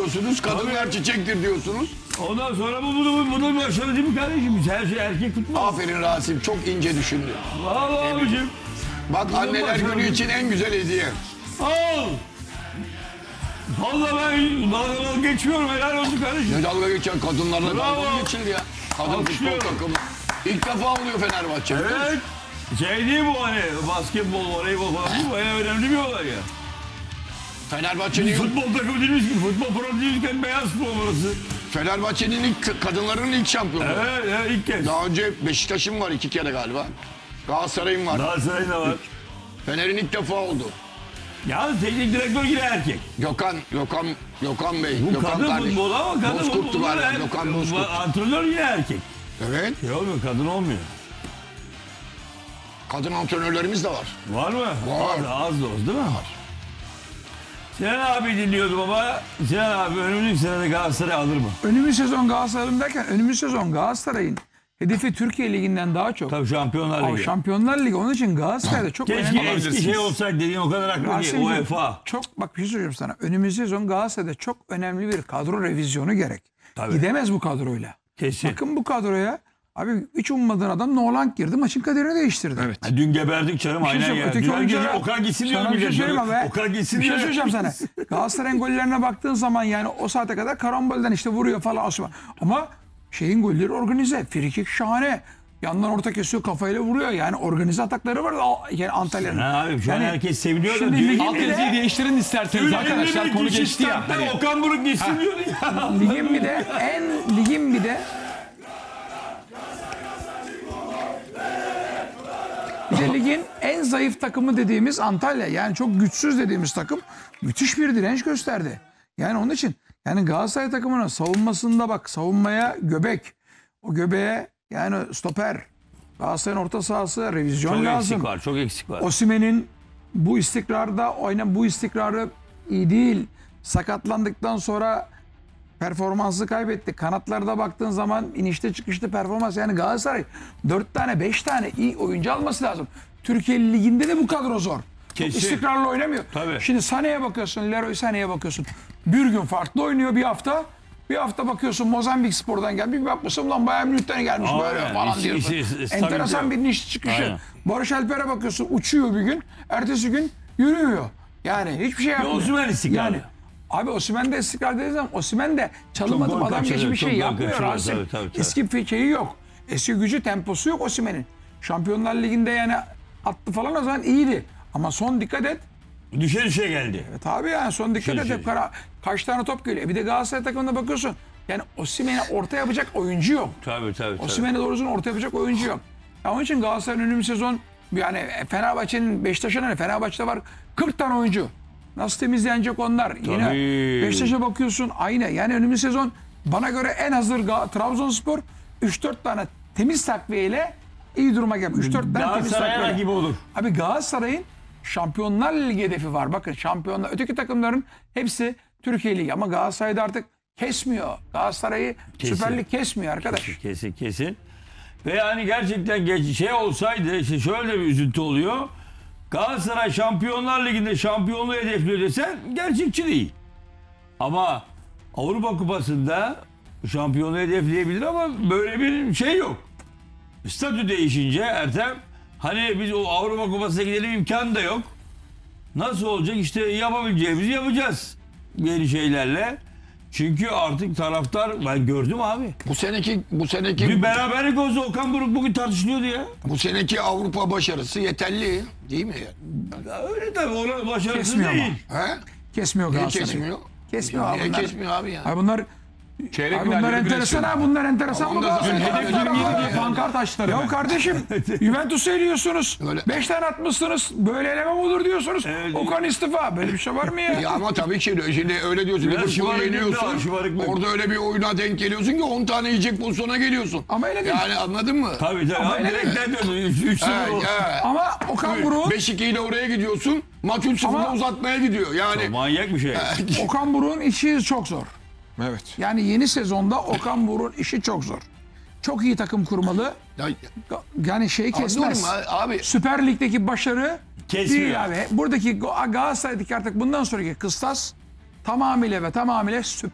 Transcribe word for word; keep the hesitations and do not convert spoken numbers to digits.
diyorsunuz. Kadınlar Tabii. çiçektir diyorsunuz. Ondan sonra bu bunun bunun başarılı değil mi kardeşim? Her şey erkek futbol. Aferin Rasim, çok ince düşündü. Vallahi abicim. Bak anneler başarılı. günü için en güzel hediye. Al. Vallahi ben dalga dalga geçmiyorum. Helal olsun kardeşim. Ne dalga geçen kadınlarla Bravo. dalga geçildi ya. Kadın futbol Alkışlıyorum. takımı. İlk defa oluyor Fenerbahçe. Evet. Şey değil bu hani basketbol, voleybol falan değil mi? Bayağı önemli bir olay ya. Fenerbahçe'nin Biz futbol takımı değiliz ki. Futbol programı değiliz ki. Beyaz futbol burası. Fenerbahçe'nin ilk kadınların ilk şampiyonu. Evet, evet ilk kez. Daha önce Beşiktaş'ın var iki kere galiba. Galatasaray'ın var. Galatasaray'ın da var. Fener'in ilk defa oldu. Yalnız teknik direktör yine erkek. Gökhan, Gökhan, Gökhan Bey. Bu Gökhan kadın kardeş. futbolu ama kadın Bozkurt'tu futbolu. galiba, er- Gökhan Bozkurt. Antrenör yine erkek. Evet. Şey olmuyor, kadın olmuyor. Kadın antrenörlerimiz de var. Var mı? Var. Az, az doz değil mi? Var. Sinan abi dinliyordum ama Sinan abi önümüzdeki senede Galatasaray alır mı? Önümüz sezon Galatasaray'ın derken önümüz sezon Galatasaray'ın hedefi Türkiye Ligi'nden daha çok. Tabii Şampiyonlar Ama Ligi. Şampiyonlar Ligi onun için Galatasaray'da çok Keşke önemli. eski şey olsaydı dediğin o kadar haklı ki Rasim'cim, UEFA. Çok bak bir şey söyleyeyim sana. Önümüz sezon Galatasaray'da çok önemli bir kadro revizyonu gerek. Tabii. Gidemez bu kadroyla. Kesin. Bakın bu kadroya abi hiç ummadığın adam Nolan girdi maçın kaderini değiştirdi. Evet. Ha, dün geberdik canım Bir şey aynen söyleyeyim, ya. öteki Dün oyunculara- Okan gitsin diyorum Sana bir şey millet. söyleyeyim abi. Okan gitsin Bir şey diyor. söyleyeceğim sana. Galatasaray'ın gollerine baktığın zaman yani o saate kadar karambolden işte vuruyor falan Osman. Ama şeyin golleri organize. Frikik şahane. Yandan orta kesiyor kafayla vuruyor. Yani organize atakları var yani Antalya'nın. Ha abi şu an Yani herkes seviniyor da. şimdi Dün- ligin Alt bir de- yazıyı değiştirin isterseniz arkadaşlar, konu geçti ya. Hani. Okan Buruk gitsin diyordu ya. ligin bir de en ligin bir de bir de ligin en zayıf takımı dediğimiz Antalya. Yani çok güçsüz dediğimiz takım müthiş bir direnç gösterdi. Yani onun için yani Galatasaray takımının savunmasında bak savunmaya göbek. O göbeğe yani stoper. Galatasaray'ın orta sahası revizyon Çok lazım. eksik var, çok eksik var. Osimhen'in bu istikrarda oynan bu istikrarı iyi değil. Sakatlandıktan sonra performansı kaybetti. Kanatlarda baktığın zaman inişte çıkışta performans. Yani Galatasaray dört tane beş tane iyi oyuncu alması lazım. Türkiye Ligi'nde de bu kadro zor. Çok Kesin. istikrarlı oynamıyor. Tabii. Şimdi Sané'ye bakıyorsun, Leroy Sané'ye bakıyorsun. Bir gün farklı oynuyor bir hafta. Bir hafta bakıyorsun Mozambik Spor'dan gelmiş. Bir bakmışsın lan Bayern Münih'ten gelmiş Aynen. böyle falan İşi- diyorsun. işi- işi- Enteresan stabilite bir yok. iniş çıkışı. Aynen. Barış Alper'e bakıyorsun uçuyor bir gün. Ertesi gün yürüyor. Yani hiçbir şey yapmıyor. Osimhen istikrarlı. Yani abi Osimhen de istikrar dediği zaman Osimhen de çalım Çok atıp gol adam kaçırıyor, geçi bir çok şey gol yapmıyor kaçırıyor, Rasim. tabii, tabii, tabii. Eski bir şeyi yok. Eski gücü temposu yok Osimhen'in. Şampiyonlar Ligi'nde yani attı falan o zaman iyiydi. Ama son dikkat et. Düşe düşe geldi. Evet abi yani son dikkat Şey, et. şey. Hep kara, kaç tane top geliyor. Bir de Galatasaray takımına bakıyorsun. Yani Osimhen'e orta yapacak oyuncu yok. Tabii tabii. tabii. Osimhen'e doğrusunu orta yapacak oyuncu yok. Ya onun için Galatasaray'ın önümüz sezon yani Fenerbahçe'nin Beşiktaş'ın hani Fenerbahçe'de var kırk tane oyuncu. Nasıl temizlenecek onlar? Yine Tabii. Beşiktaş'a bakıyorsun aynı. Yani önümüz sezon bana göre en hazır Ga- Trabzonspor üç dört tane temiz takviyeyle iyi duruma gelmiş. üç dört tane temiz Galatasaray takviyeyle. gibi olur. Abi Galatasaray'ın Şampiyonlar Ligi hedefi var. Bakın şampiyonlar öteki takımların hepsi Türkiye Ligi ama Galatasaray'da artık kesmiyor. Galatasaray'ı Kesin. Süper Lig kesmiyor arkadaş. Kesin kesin. Ve yani gerçekten geç, şey olsaydı işte şöyle bir üzüntü oluyor. Galatasaray Şampiyonlar Ligi'nde şampiyonluğu hedefliyor desen gerçekçi değil. Ama Avrupa Kupası'nda şampiyonluğu hedefleyebilir ama böyle bir şey yok. Statü değişince Ertem hani biz o Avrupa Kupası'na gidelim imkanı da yok. Nasıl olacak işte yapabileceğimizi yapacağız yeni şeylerle. Çünkü artık taraftar ben gördüm abi. Bu seneki bu seneki Bir beraberlik olsa Okan Buruk bugün tartışılıyordu ya. bu seneki Avrupa başarısı yeterli değil mi? Ya öyle tabii ona başarısı Kesmiyor değil. ama. He? Kesmiyor Niye Galatasaray'ı. kesmiyor? Kesmiyor abi Niye bunlar. kesmiyor abi ya? Abi bunlar Çeyrek abi bunlar finalleri bile enteresan yaşıyor. ha bunlar enteresan bu Onda zaten Galatasaray. hedef taraftarı yirmi yedi abi. diye pankart açtılar Ya hemen. kardeşim Juventus'u eliyorsunuz. Öyle. Beş tane atmışsınız. Böyle eleme mi olur diyorsunuz. Evet. Okan istifa. Böyle bir şey var mı ya? Ya ama tabii ki şimdi öyle diyorsun. Biraz Liverpool'u şımarıklık da var, yeniyorsun. şımarıklık. Orada öyle bir oyuna denk geliyorsun ki on tane yiyecek pozisyona geliyorsun. Ama öyle değil. Yani anladın mı? Tabii tabii. Abi, direkten döndü. üç He, sıfır oldu. he. Ama Okan Buruk'un beş iki ile oraya gidiyorsun. Maç üç sıfırla Ama- uzatmaya gidiyor. Yani Manyak bir şey. Okan Buruk'un işi çok zor. Evet. Yani yeni sezonda Okan Buruk'un işi çok zor. Çok iyi takım kurmalı. ya, Yani şey kesmez. anlıyorum abi. Süper Lig'deki başarı Kesmiyor. değil abi. Buradaki Go- Galatasaray'daki artık bundan sonraki kıstas tamamıyla ve tamamıyla Süper